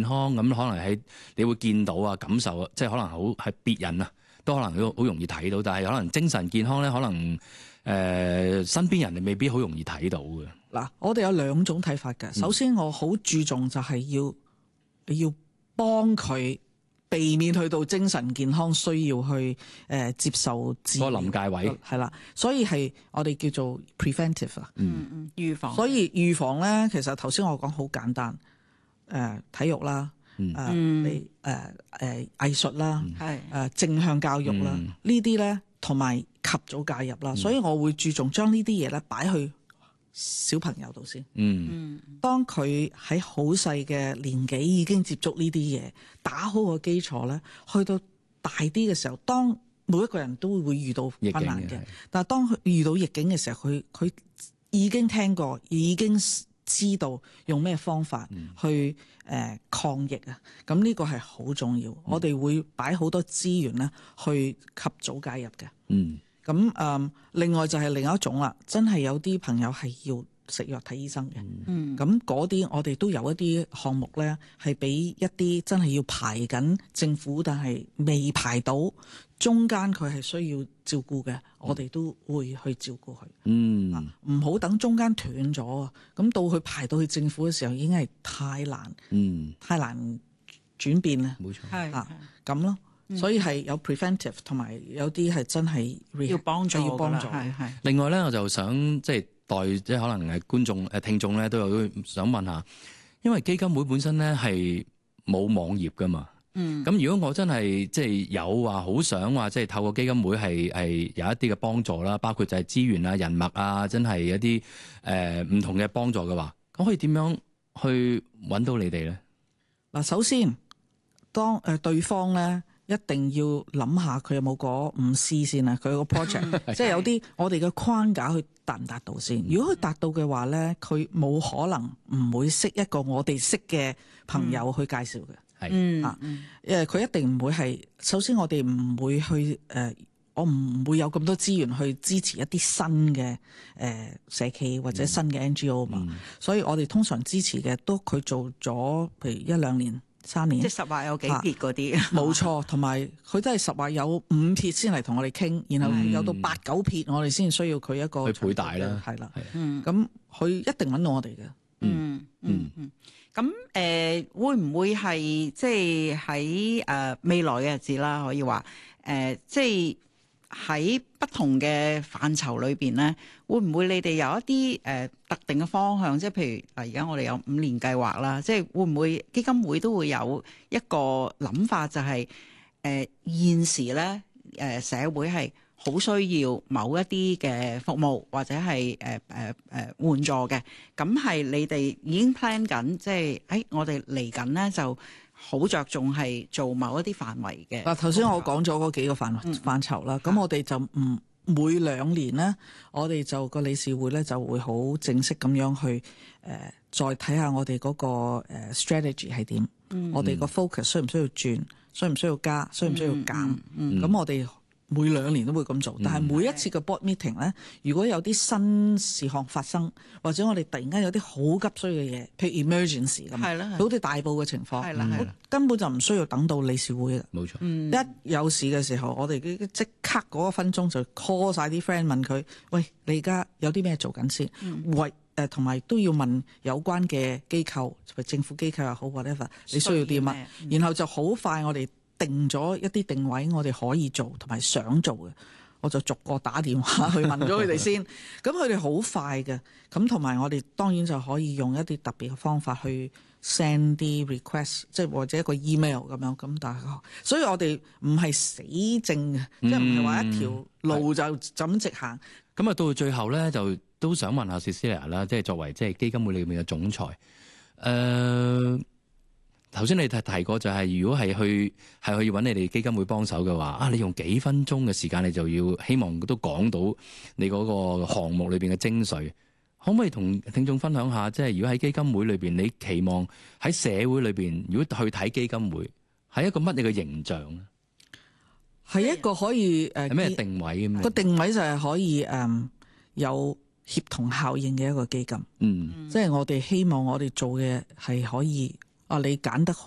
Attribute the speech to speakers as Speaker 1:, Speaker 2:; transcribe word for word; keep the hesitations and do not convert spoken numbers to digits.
Speaker 1: 健康咁，可能喺你會見到啊、感受啊，即係可能好係別人啊，都可能好好容易睇到，但係可能精神健康咧，可能誒、呃、身邊人你未必好容易睇到嘅。
Speaker 2: 嗱，我哋有兩種睇法嘅。首先，我好注重就係要你要幫佢避免去到精神健康需要去誒、呃、接受治療。
Speaker 1: 嗰個臨界位
Speaker 2: 係啦，所以係我哋叫做 preventive 啊，
Speaker 3: 嗯嗯，預防。
Speaker 2: 所以預防咧，其實頭先我講好簡單，誒、呃、體育啦，誒、呃
Speaker 3: 嗯、
Speaker 2: 你誒誒藝術啦，
Speaker 3: 係誒、
Speaker 2: 呃、正向教育啦，
Speaker 1: 嗯、
Speaker 2: 呢啲咧同埋及早介入啦，嗯、所以我會注重將呢啲嘢咧擺去小朋友度先。
Speaker 1: 嗯，
Speaker 2: 當佢喺好細嘅年紀已經接觸呢啲嘢，打好個基礎咧，去到大啲嘅時候，當每一個人都會遇到困難嘅，但係當佢遇到逆境嘅時候，佢佢已經聽過，已經知道用咩方法去誒、呃、抗疫啊。咁呢個係好重要，嗯、我哋會擺好多資源咧去及早介入嘅。
Speaker 1: 嗯。
Speaker 2: 咁誒、嗯，另外就係另一種啦，真係有啲朋友係要食藥睇醫生嘅。嗯，咁嗰啲我哋都有一啲項目咧，係俾一啲真係要排緊政府，但係未排到中間佢係需要照顧嘅，我哋都會去照顧佢。嗯，唔好等中間斷咗啊！咁到佢排到去政府嘅時候，已經係太難，嗯，太難轉變啦。冇錯，係啊，咁咯。所以係有 preventive 同埋有啲係真係
Speaker 3: 要幫助
Speaker 2: 要幫助。
Speaker 3: 係係。
Speaker 1: 另外咧，我就想即係代即係可能係觀眾誒聽眾咧都有想問下，因為基金會本身咧係冇網頁噶嘛。嗯。咁如果我真係即係有話好想話即係透過基金會係係有一啲嘅幫助啦，包括就係資源啊、人脈啊，真係一啲誒唔同嘅幫助嘅話，咁可以點樣去揾到你哋咧？嗱，首先當誒、呃、對方咧。一定要諗下佢有冇嗰五 C 先啊！佢個 project 即係有啲我哋嘅框架去達唔達到先。如果佢達到嘅話咧，佢冇可能唔會識一個我哋識嘅朋友去介紹嘅。係、嗯、啊，誒佢一定唔會係。首先我哋唔會去誒、呃，我唔會有咁多資源去支持一啲新嘅誒、呃、社企或者新嘅 N G O 嘛。嗯、所以我哋通常支持嘅都佢做咗譬如一兩年。三年，
Speaker 3: 即係十劃有幾撇嗰啲，
Speaker 2: 冇錯。同埋佢都係十劃有五撇先嚟同我哋傾，然後有到八九撇，我哋先需要佢一個
Speaker 1: 去倍大啦，
Speaker 2: 係啦，咁佢一定揾到我哋嘅。
Speaker 3: 嗯嗯嗯。咁誒、呃、會唔會係即係喺誒未來嘅日子啦？可以話誒、呃、即係。喺不同嘅範疇裏邊咧，會唔會你哋有一啲誒、呃、特定嘅方向？即係譬如嗱，而家我哋有五年計劃啦，即係會唔會基金會都會有一個諗法、就係，就係誒現時咧誒、呃、社會係好需要某一啲嘅服務或者係誒誒誒援助嘅，咁係你哋已經 plan 緊，即係誒我哋嚟緊咧就。好着重係做某一啲範圍嘅。
Speaker 2: 嗱，頭先我講咗嗰幾個範範疇啦，咁、嗯、我哋就唔每兩年咧，我哋就個理事會咧就會好正式咁樣去誒、呃，再睇下我哋嗰個誒 strategy 係點，嗯、我哋個 focus 需唔需要轉，需唔需要加，需唔需要減？咁、嗯嗯、我哋每兩年都會咁做，但係每一次嘅 board meeting 咧，如果有啲新事項發生，或者我哋突然間有啲好急需嘅嘢，譬如 emergency 咁，係啦，好似大埔嘅情況，係啦，係啦，根本就唔需要等到理事會嘅，冇錯。嗯、一有事嘅時候，我哋即刻嗰一分鐘就 call 晒啲 friend 問佢，喂，你而家有啲咩做緊先？嗯、喂，誒同埋都要問有關嘅機構，政府機構又好 whatever，你需要啲乜？嗯、然後就好快我哋。定咗一啲定位，我哋可以做同埋想做嘅，我就逐個打電話去問咗佢哋先。咁佢哋好快嘅，咁同埋我哋當然就可以用一啲特別嘅方法去 send 啲 request， 即係或者一個 email 咁樣。咁但係，所以我哋唔係死症嘅，嗯、即係唔係話一條路就咁直行。
Speaker 1: 咁啊，到最後咧，就都想問下 Cecilia 啦，即係作為即係基金會裏面嘅總裁，誒、呃。頭先你提提過就係如果係去係去揾你哋基金會幫手嘅話，啊你用幾分鐘嘅時間，你就要希望都講到你嗰個項目裏邊嘅精髓，可唔可以同聽眾分享下？即係如果喺基金會裏邊，你期望喺社會裏邊，如果去睇基金會係一個乜嘢嘅形象咧？
Speaker 2: 係一個可以誒
Speaker 1: 係咩定位咁？個
Speaker 2: 定位就係可以誒、嗯、有協同效應嘅一個基金。嗯，即係我哋希望我哋做嘅係可以。啊！你揀得好。